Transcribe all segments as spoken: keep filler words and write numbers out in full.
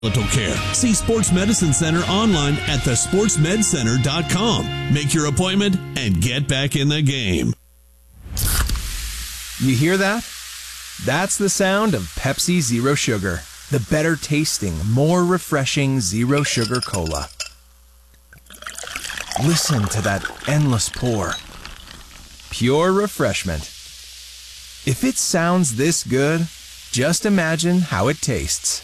Care. See Sports Medicine Center online at the sports med center dot com. Make your appointment and get back in the game. You hear that? That's the sound of Pepsi Zero Sugar, the better tasting, more refreshing Zero Sugar Cola. Listen to that endless pour. Pure refreshment. If it sounds this good, just imagine how it tastes.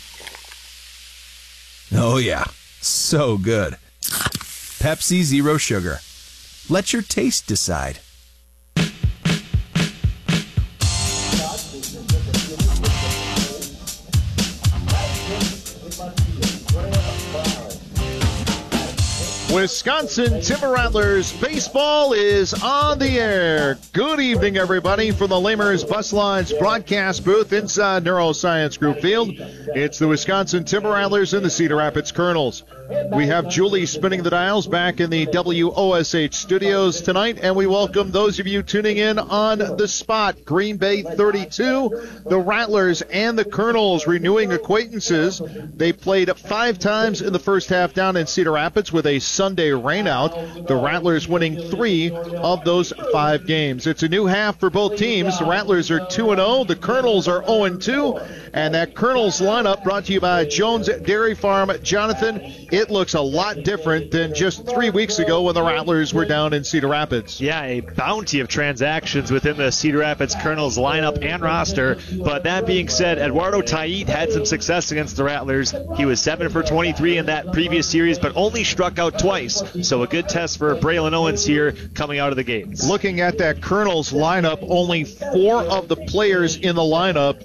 Oh yeah, so good. Pepsi Zero Sugar. Let your taste decide. Wisconsin Timber Rattlers baseball is on the air. Good evening, everybody, from the Lamers Bus Lines broadcast booth inside Neuroscience Group Field. It's the Wisconsin Timber Rattlers and the Cedar Rapids Colonels. We have Julie spinning the dials back in the W O S H studios tonight, and we welcome those of you tuning in on the spot. Green Bay thirty-two, the Rattlers and the Colonels renewing acquaintances. They played five times in the first half down in Cedar Rapids with a Sunday rainout. The Rattlers winning three of those five games. It's a new half for both teams. The Rattlers are two and oh. The Colonels are oh and two. And that Colonels lineup brought to you by Jones Dairy Farm. Jonathan, it looks a lot different than just three weeks ago when the Rattlers were down in Cedar Rapids. Yeah, a bounty of transactions within the Cedar Rapids Colonels lineup and roster. But that being said, Eduardo Tait had some success against the Rattlers. He was seven for twenty-three in that previous series, but only struck out twice. So a good test for Braylon Owens here coming out of the gates. Looking at that Colonels lineup, only four of the players in the lineup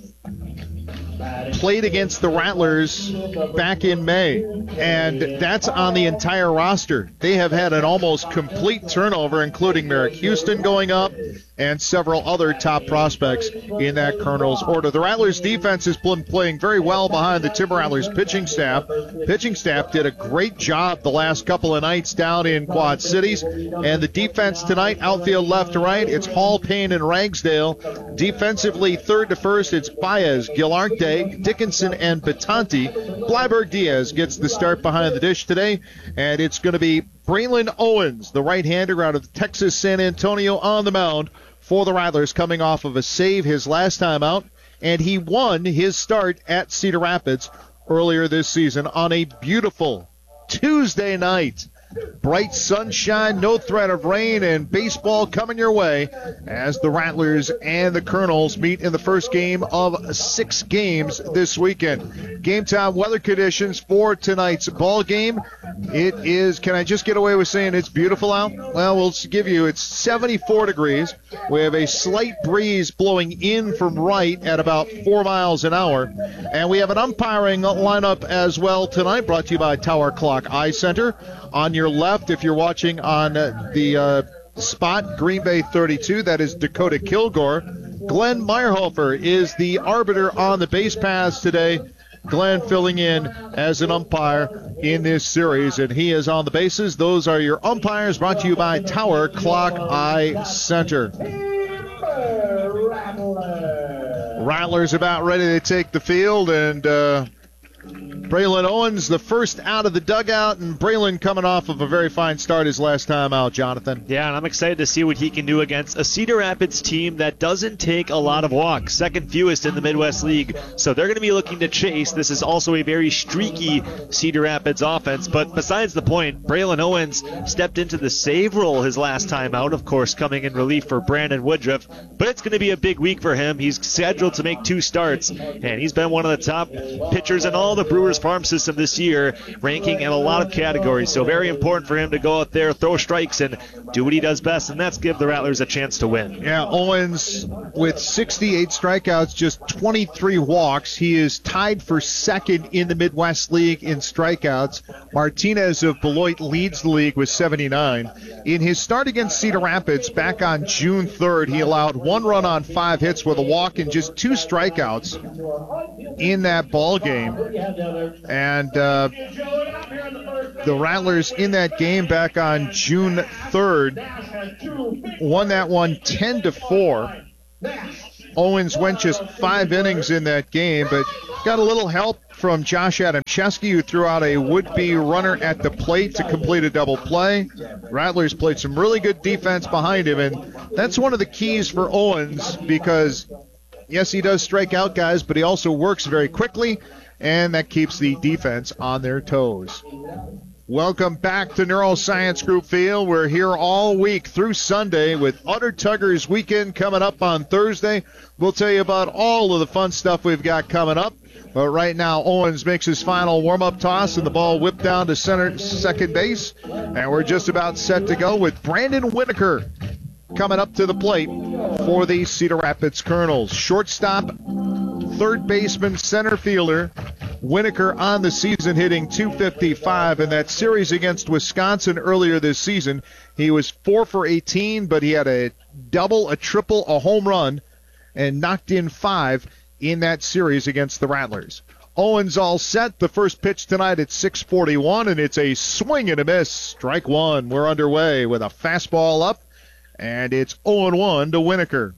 played against the Rattlers back in May, and that's on the entire roster. They have had an almost complete turnover, including Merrick Houston going up and several other top prospects in that Colonels order. The Rattlers defense has been playing very well behind the Timber Rattlers pitching staff. Pitching staff did a great job the last couple of nights down in Quad Cities, and the defense tonight, outfield left to right, it's Hall, Payne, and Ragsdale. Defensively, third to first, it's Baez, Gilarte, Dickinson, and Batanti. Blyberg Diaz gets the start behind the dish today, and it's going to be Braylon Owens, the right-hander out of Texas San Antonio, on the mound for the Rattlers, coming off of a save his last time out, and he won his start at Cedar Rapids earlier this season on a beautiful Tuesday night. Bright sunshine, no threat of rain, and baseball coming your way as the Rattlers and the Colonels meet in the first game of six games this weekend. Game time weather conditions for tonight's ball game. It is, can I just get away with saying it's beautiful out? Well, we'll give you, it's seventy-four degrees. We have a slight breeze blowing in from right at about four miles an hour. And we have an umpiring lineup as well tonight, brought to you by Tower Clock Eye Center. On your left, if you're watching on uh, the uh, spot, Green Bay thirty-two, that is Dakota Kilgore. Glenn Meyerhofer is the arbiter on the base paths today. Glenn filling in as an umpire in this series, and he is on the bases. Those are your umpires, brought to you by Tower Clock Eye Center. Rattlers about ready to take the field, and uh, Braylon Owens, the first out of the dugout, and Braylon coming off of a very fine start his last time out, Jonathan. Yeah, and I'm excited to see what he can do against a Cedar Rapids team that doesn't take a lot of walks, second fewest in the Midwest League. So they're going to be looking to chase. This is also a very streaky Cedar Rapids offense. But besides the point, Braylon Owens stepped into the save role his last time out, of course, coming in relief for Brandon Woodruff. But it's going to be a big week for him. He's scheduled to make two starts, and he's been one of the top pitchers in all the Brewers farm system this year, ranking in a lot of categories. So very important for him to go out there, throw strikes, and do what he does best, and that's give the Rattlers a chance to win. Yeah, Owens with sixty-eight strikeouts, just twenty-three walks. He is tied for second in the Midwest League in strikeouts. Martinez of Beloit leads the league with seventy-nine. In his start against Cedar Rapids back on June third, he allowed one run on five hits with a walk and just two strikeouts in that ball game. And uh, the Rattlers in that game back on June third won that one ten to four. Owens went just five innings in that game, but got a little help from Josh Adamczewski, who threw out a would-be runner at the plate to complete a double play. Rattlers played some really good defense behind him, and that's one of the keys for Owens because, yes, he does strike out guys, but he also works very quickly, and that keeps the defense on their toes. Welcome back to Neuroscience Group Field. We're here all week through Sunday with Utter Tuggers Weekend coming up on Thursday. We'll tell you about all of the fun stuff we've got coming up. But right now, Owens makes his final warm-up toss, and the ball whipped down to center, second base. And we're just about set to go with Brandon Winokur coming up to the plate for the Cedar Rapids Colonels. Shortstop, third baseman, center fielder. Winokur on the season hitting two fifty-five. In that series against Wisconsin earlier this season, he was four for eighteen, but he had a double, a triple, a home run, and knocked in five in that series against the Rattlers. Owens all set. The first pitch tonight at six forty-one, and it's a swing and a miss. Strike one. We're underway with a fastball up, and it's oh and one to Winokur.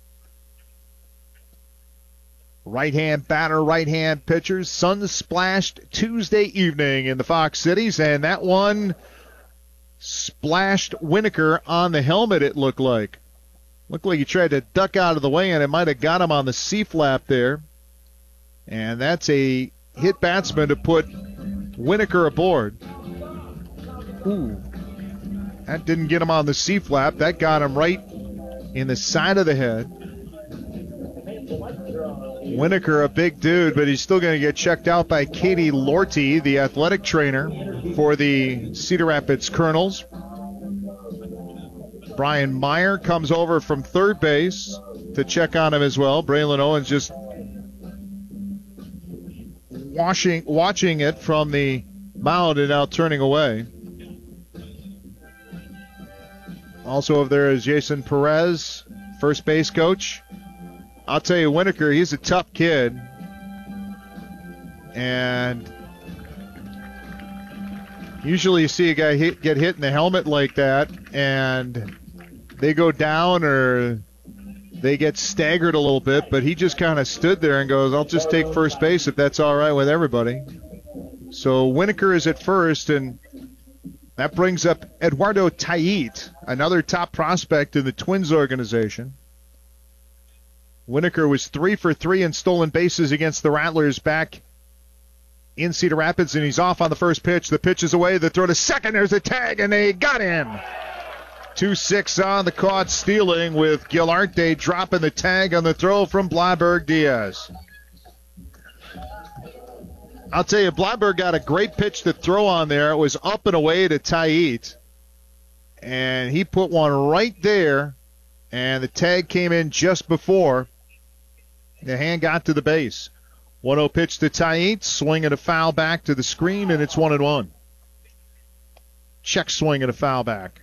Right-hand batter, right-hand pitchers. Sun splashed Tuesday evening in the Fox Cities, and that one splashed Winokur on the helmet, it looked like. Looked like he tried to duck out of the way, and it might have got him on the C-flap there. And that's a hit batsman to put Winokur aboard. Ooh. That didn't get him on the C-flap. That got him right in the side of the head. Winokur, a big dude, but he's still going to get checked out by Katie Lorty, the athletic trainer for the Cedar Rapids Colonels. Brian Meyer comes over from third base to check on him as well. Braylon Owens just watching, watching it from the mound and now turning away. Also over there is Jason Perez, first base coach. I'll tell you, Winokur, he's a tough kid. And usually you see a guy hit, get hit in the helmet like that, and they go down or they get staggered a little bit, but he just kind of stood there and goes, I'll just take first base if that's all right with everybody. So Winokur is at first, and that brings up Eduardo Tait, another top prospect in the Twins organization. Winokur was three for three in stolen bases against the Rattlers back in Cedar Rapids, and he's off on the first pitch. The pitch is away. The throw to second. There's a tag, and they got him. two six on the caught stealing with Gilarte dropping the tag on the throw from Blyberg Diaz. I'll tell you, Blyberg got a great pitch to throw on there. It was up and away to Tait, and he put one right there, and the tag came in just before the hand got to the base. one oh pitch to Tait, swing and a foul back to the screen, and it's one and one. Check swing and a foul back.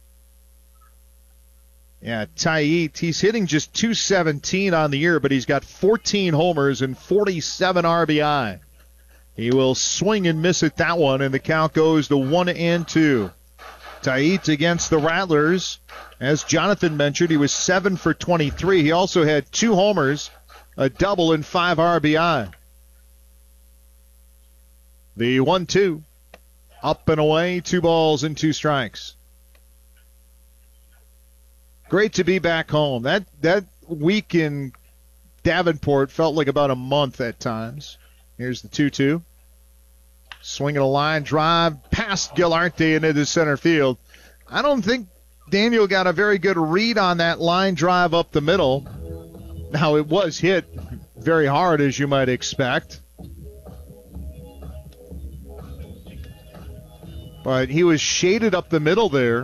Yeah, Tait, he's hitting just two seventeen on the year, but he's got fourteen homers and forty-seven R B I. He will swing and miss at that one, and the count goes to one and two. Tait against the Rattlers. As Jonathan mentioned, he was seven for twenty-three. He also had two homers, a double, and five R B I. The one two. Up and away, two balls and two strikes. Great to be back home. That that week in Davenport felt like about a month at times. Here's the two two. Swinging a line drive past Gilarte and into center field. I don't think Daniel got a very good read on that line drive up the middle. Now, it was hit very hard, as you might expect. But he was shaded up the middle there.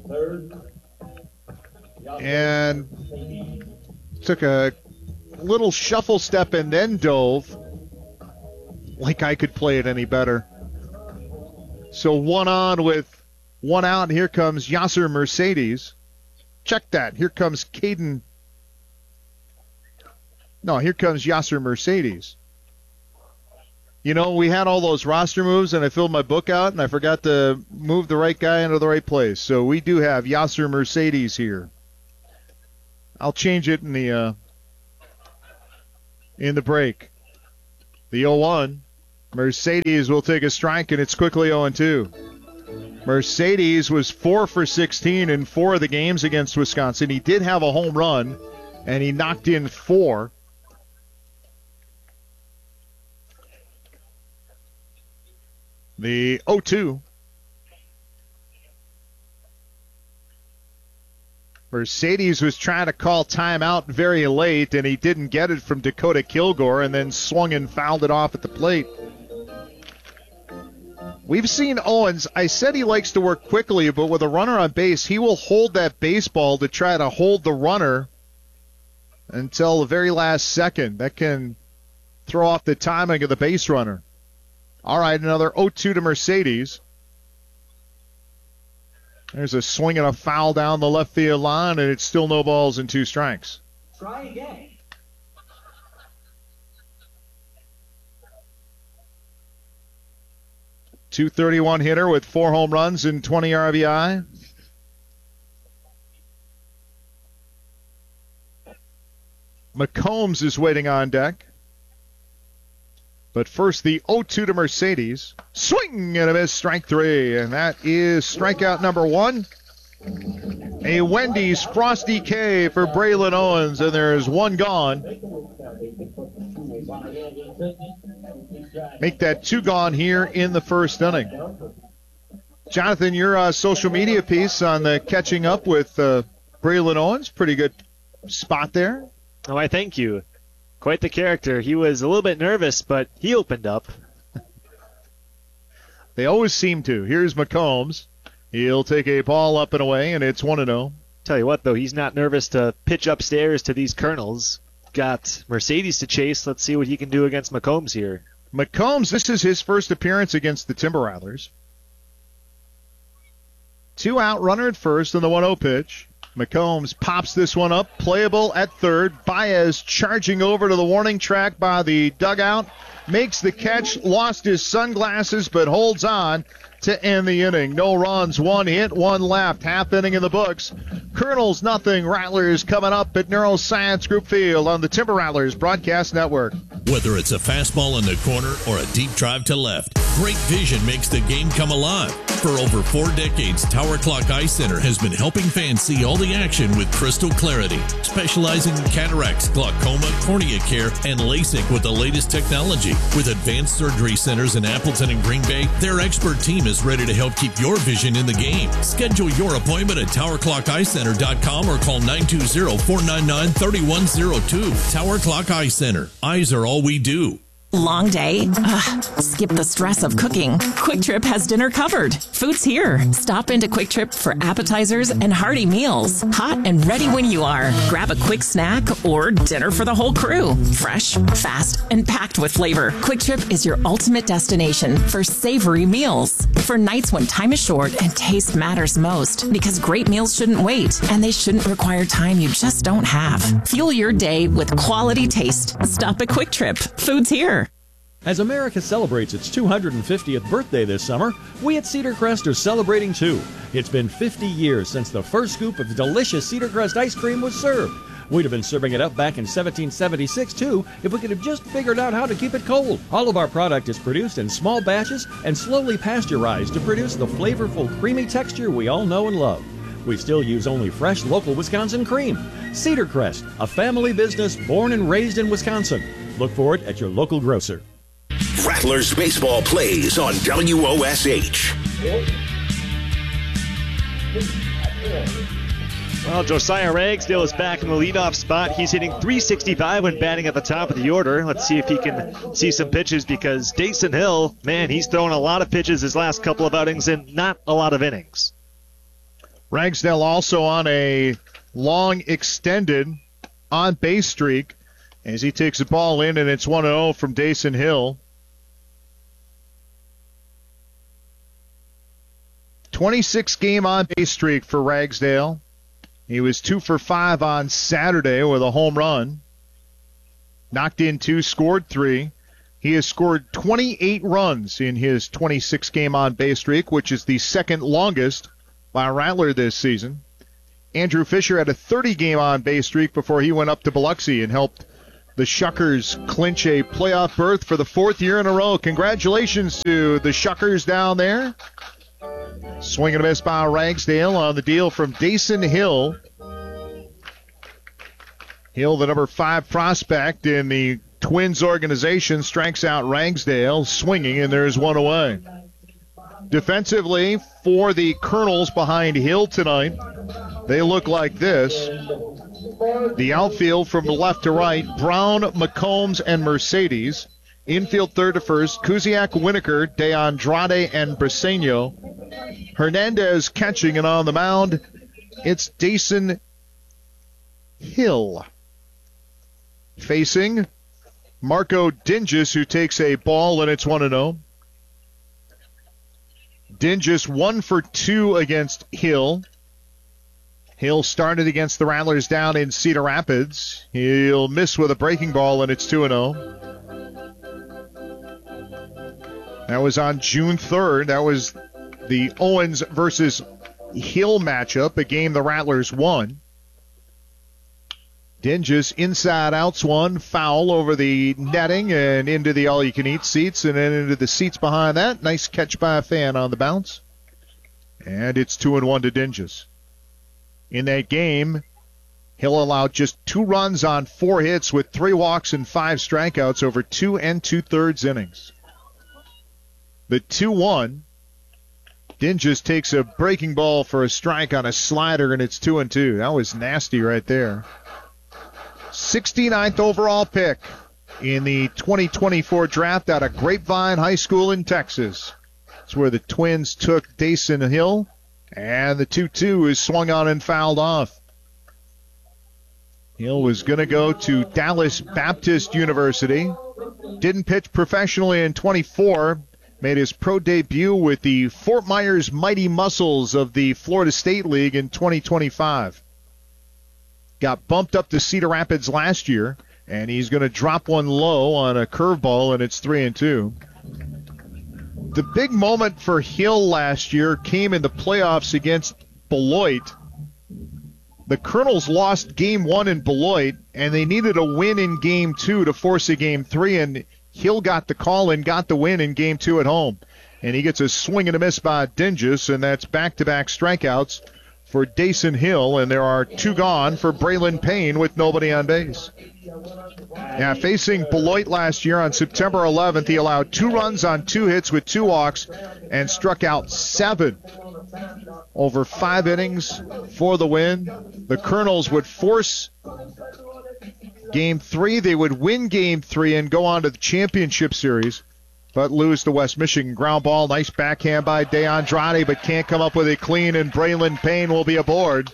And took a little shuffle step and then dove. Like I could play it any better. So one on with one out, and here comes Yasser Mercedes. Check that. Here comes Caden. No, here comes Yasser Mercedes. You know, we had all those roster moves, and I filled my book out, and I forgot to move the right guy into the right place. So we do have Yasser Mercedes here. I'll change it in the uh, in the break. The oh one. Mercedes will take a strike, and it's quickly oh two. Mercedes was four for sixteen in four of the games against Wisconsin. He did have a home run, and he knocked in four. The oh two. Mercedes was trying to call timeout very late, and he didn't get it from Dakota Kilgore, and then swung and fouled it off at the plate. We've seen Owens. I said he likes to work quickly, but with a runner on base, he will hold that baseball to try to hold the runner until the very last second. That can throw off the timing of the base runner. All right, another oh two to Mercedes. There's a swing and a foul down the left field line, and it's still no balls and two strikes. Try again. two thirty-one hitter with four home runs and twenty R B I. McCombs is waiting on deck. But first, the oh two to Mercedes. Swing and a miss, strike three. And that is strikeout number one. A Wendy's Frosty K for Braylon Owens, and there's one gone. Make that two gone here in the first inning. Jonathan, your uh, social media piece on the catching up with uh, Braylon Owens, pretty good spot there. Oh, I thank you. Quite the character. He was a little bit nervous, but he opened up. They always seem to. Here's McCombs. He'll take a ball up and away, and it's one and oh. Tell you what, though, he's not nervous to pitch upstairs to these Colonels. Got Mercedes to chase. Let's see what he can do against McCombs here. McCombs, this is his first appearance against the Timber Rattlers. Two out, runner at first, and the one oh pitch. McCombs pops this one up, playable at third. Baez charging over to the warning track by the dugout. Makes the catch, lost his sunglasses, but holds on to end the inning. No runs, one hit, one left. Half inning in the books. Colonels nothing. Rattlers coming up at Neuroscience Group Field on the Timber Rattlers Broadcast Network. Whether it's a fastball in the corner or a deep drive to left, great vision makes the game come alive. For over four decades, Tower Clock Eye Center has been helping fans see all the action with crystal clarity, specializing in cataracts, glaucoma, cornea care, and LASIK with the latest technology. With advanced surgery centers in Appleton and Green Bay, their expert team is ready to help keep your vision in the game. Schedule your appointment at tower clock eye center dot com or call nine two zero, four nine nine, three one zero two. Tower Clock Eye Center. Eyes are all we do. Long day? Ugh, skip the stress of cooking. Quick Trip has dinner covered. Food's here. Stop into Quick Trip for appetizers and hearty meals. Hot and ready when you are. Grab a quick snack or dinner for the whole crew. Fresh, fast, and packed with flavor. Quick Trip is your ultimate destination for savory meals. For nights when time is short and taste matters most. Because great meals shouldn't wait, and they shouldn't require time you just don't have. Fuel your day with quality taste. Stop at Quick Trip. Food's here. As America celebrates its two hundred fiftieth birthday this summer, we at Cedar Crest are celebrating too. It's been fifty years since the first scoop of delicious Cedar Crest ice cream was served. We'd have been serving it up back in seventeen seventy-six too if we could have just figured out how to keep it cold. All of our product is produced in small batches and slowly pasteurized to produce the flavorful, creamy texture we all know and love. We still use only fresh, local Wisconsin cream. Cedar Crest, a family business born and raised in Wisconsin. Look for it at your local grocer. Rattlers baseball plays on W O S H. Well, Josiah Ragsdale is back in the leadoff spot. He's hitting three sixty-five when batting at the top of the order. Let's see if he can see some pitches because Dason Hill, man, he's thrown a lot of pitches his last couple of outings and not a lot of innings. Ragsdale also on a long extended on base streak as he takes the ball in, and it's one oh from Dason Hill. twenty-six game on base streak for Ragsdale. He was two for five on Saturday with a home run. Knocked in two, scored three. He has scored twenty-eight runs in his twenty-six game on base streak, which is the second longest by a Rattler this season. Andrew Fisher had a thirty game on base streak before he went up to Biloxi and helped the Shuckers clinch a playoff berth for the fourth year in a row. Congratulations to the Shuckers down there. Swing and a miss by Ragsdale on the deal from Dason Hill. Hill, the number five prospect in the Twins organization, strikes out Ragsdale, swinging, and there's one away. Defensively, for the Colonels behind Hill tonight, they look like this. The outfield from left to right, Brown, McCombs, and Mercedes. Infield third to first, Kuziak, Winokur, De Andrade, and Briseño. Hernandez catching, and on the mound, it's Dason Hill. Facing Marco Dingus, who takes a ball, and it's one and oh. Dingus one for two against Hill. Hill started against the Rattlers down in Cedar Rapids. He'll miss with a breaking ball, and it's two and oh. That was on June third. That was the Owens versus Hill matchup, a game the Rattlers won. Dingus inside outs one, foul over the netting and into the all-you-can-eat seats, and then into the seats behind that. Nice catch by a fan on the bounce. And it's two and one to Dingus. In that game, Hill allowed just two runs on four hits with three walks and five strikeouts over two and two-thirds innings. The two one, Dingus takes a breaking ball for a strike on a slider, and it's two and two. That was nasty right there. sixty-ninth overall pick in the twenty twenty-four draft out of Grapevine High School in Texas. That's where the Twins took Dason Hill, and the two two is swung on and fouled off. Hill was going to go to Dallas Baptist University. Didn't pitch professionally in twenty-four. Made his pro debut with the Fort Myers Mighty Muscles of the Florida State League in twenty twenty-five. Got bumped up to Cedar Rapids last year, and he's going to drop one low on a curveball, and it's three and two. The big moment for Hill last year came in the playoffs against Beloit. The Colonels lost game one in Beloit, and they needed a win in game two to force a game three, and Hill got the call and got the win in game two at home. And he gets a swing and a miss by Dingus, and that's back-to-back strikeouts for Dason Hill, and there are two gone for Braylon Payne with nobody on base. Yeah, facing Beloit last year on September eleventh, he allowed two runs on two hits with two walks and struck out seven over five innings for the win. The Colonels would force game three. They would win game three and go on to the championship series, but lose to West Michigan. Ground ball, nice backhand by De Andrade, but can't come up with it clean, and Braylon Payne will be aboard.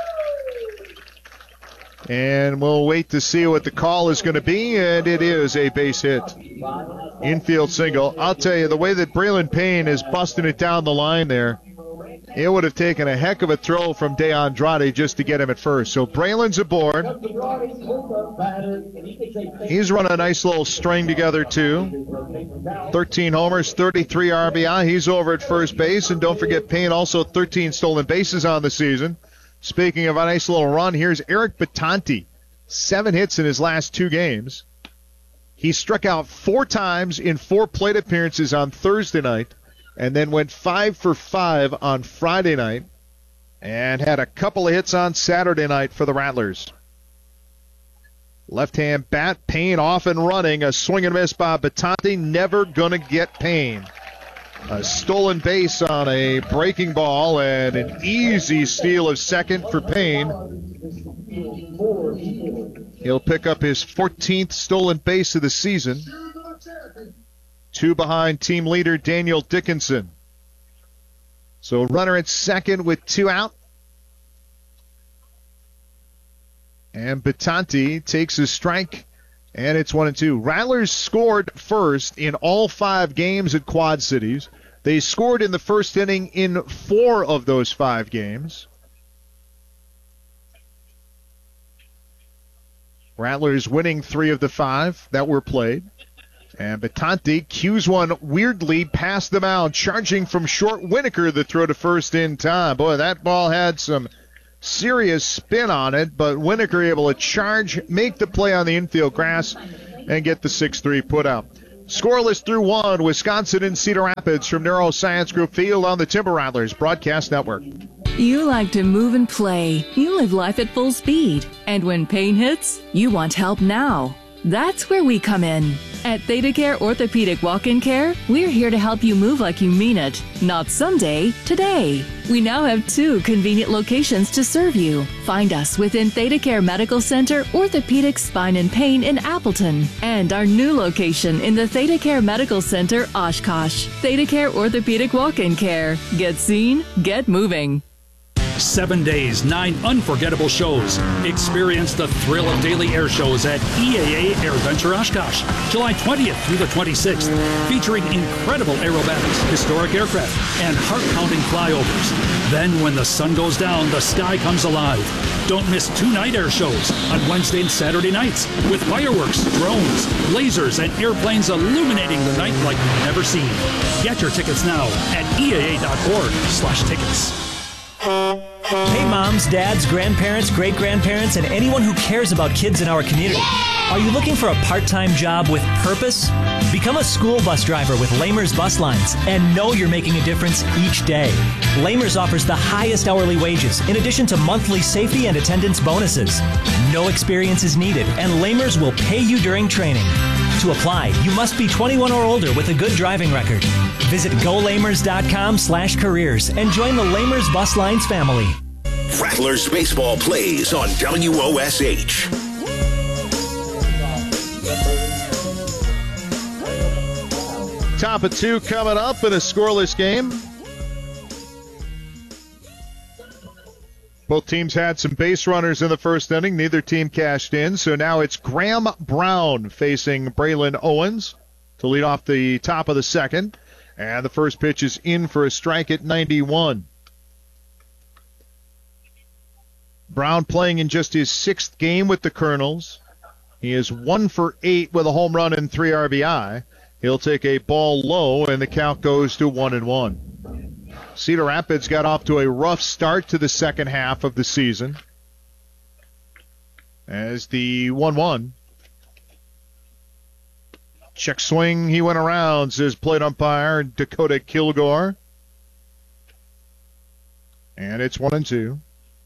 And we'll wait to see what the call is going to be, and it is a base hit. Infield single. I'll tell you, the way that Braylon Payne is busting it down the line there, it would have taken a heck of a throw from De Andrade just to get him at first. So Braylon's aboard. He's run a nice little string together, too. thirteen homers, thirty-three R B I. He's over at first base. And don't forget, Payne also thirteen stolen bases on the season. Speaking of a nice little run, here's Eric Batanti. Seven hits in his last two games. He struck out four times in four plate appearances on Thursday night, and then went five for five on Friday night, and had a couple of hits on Saturday night for the Rattlers. Left-hand bat, Payne off and running. A swing and miss by Batanti, never gonna get Payne. A stolen base on a breaking ball, and an easy steal of second for Payne. He'll pick up his fourteenth stolen base of the season. Two behind team leader Daniel Dickinson. So runner at second with two out. And Batanti takes a strike, and it's one and two. Rattlers scored first in all five games at Quad Cities. They scored in the first inning in four of those five games. Rattlers winning three of the five that were played. And Batanti cues one weirdly past the mound, charging from short. Winokur, the throw to first in time. Boy, that ball had some serious spin on it, but Winokur able to charge, make the play on the infield grass, and get the six three put out. Scoreless through one, Wisconsin and Cedar Rapids from Neuroscience Group Field on the Timber Rattlers Broadcast Network. You like to move and play. You live life at full speed. And when pain hits, you want help now. That's where we come in. At ThedaCare Orthopedic Walk-In Care, we're here to help you move like you mean it. Not someday, today. We now have two convenient locations to serve you. Find us within ThedaCare Medical Center, Orthopedic Spine and Pain in Appleton, and our new location in the ThedaCare Medical Center, Oshkosh. ThedaCare Orthopedic Walk-In Care. Get seen, get moving. Seven days, nine unforgettable shows. Experience the thrill of daily air shows at E A A AirVenture Oshkosh, July twentieth through the twenty-sixth, featuring incredible aerobatics, historic aircraft, and heart-pounding flyovers. Then, when the sun goes down, the sky comes alive. Don't miss two night air shows on Wednesday and Saturday nights with fireworks, drones, lasers, and airplanes illuminating the night like you've never seen. Get your tickets now at E A A dot org slash tickets. Hey moms, dads, grandparents, great-grandparents, and anyone who cares about kids in our community. Are you looking for a part-time job with purpose? Become a school bus driver with Lamers Bus Lines and know you're making a difference each day. Lamers offers the highest hourly wages in addition to monthly safety and attendance bonuses. No experience is needed, and Lamers will pay you during training. To apply, you must be twenty-one or older with a good driving record. Visit go lamers dot com slash careers and join the Lamers Bus Lines family. Rattlers baseball plays on W O S H. Top of two coming up in a scoreless game. Both teams had some base runners in the first inning. Neither team cashed in. So now it's Graham Brown facing Braylon Owens to lead off the top of the second. And the first pitch is in for a strike at ninety-one. Brown playing in just his sixth game with the Colonels. He is one for eight with a home run and three R B I. He'll take a ball low, and the count goes to one and one. Cedar Rapids got off to a rough start to the second half of the season. As the one one. Check swing, he went around, says plate umpire Dakota Kilgore. And it's one and two.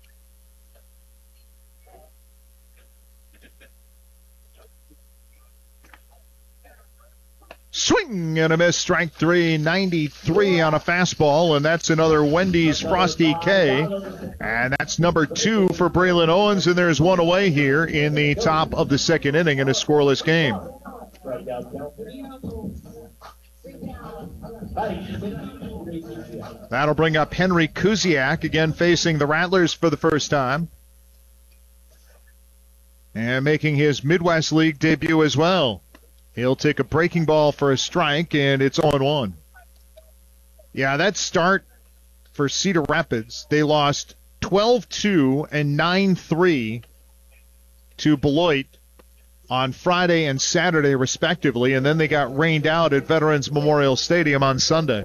Swing and a miss, strike three, ninety-three on a fastball, and that's another Wendy's Frosty K. And that's number two for Braylon Owens, and there's one away here in the top of the second inning in a scoreless game. That'll bring up Henry Kuziak, again facing the Rattlers for the first time. And making his Midwest League debut as well. He'll take a breaking ball for a strike, and it's oh one. Yeah, that start for Cedar Rapids, they lost twelve two and nine three to Beloit on Friday and Saturday, respectively, and then they got rained out at Veterans Memorial Stadium on Sunday.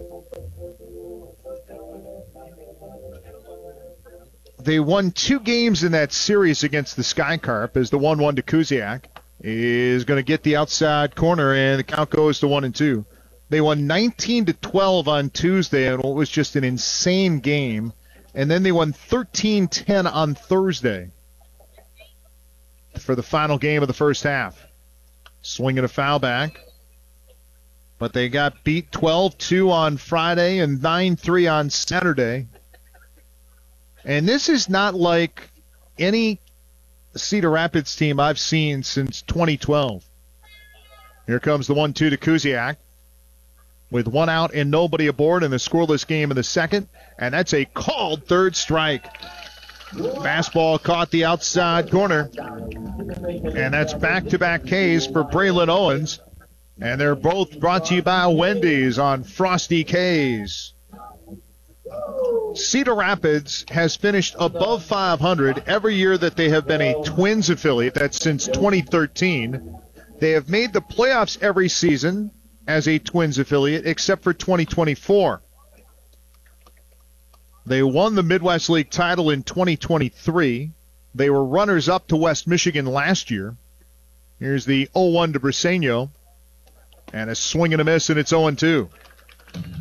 They won two games in that series against the Skycarp as the one one to Kuziak is going to get the outside corner, and the count goes to one and two. They won nineteen to twelve on Tuesday, and it was just an insane game. And then they won thirteen ten on Thursday for the final game of the first half. Swinging a foul back. But they got beat twelve two on Friday and nine three on Saturday. And this is not like any Cedar Rapids team I've seen since twenty twelve. Here comes the one two to Kuziak with one out and nobody aboard in the scoreless game in the second, and that's a called third strike. Fastball caught the outside corner, and that's back-to-back Ks for Braylon Owens, and they're both brought to you by Wendy's on Frosty Ks. Cedar Rapids has finished above five hundred every year that they have been a Twins affiliate. That's since twenty thirteen. They have made the playoffs every season as a Twins affiliate except for twenty twenty-four. They won the Midwest League title in twenty twenty-three. They were runners-up to West Michigan last year. Here's the oh one to Briseño. And a swing and a miss, and it's oh and two.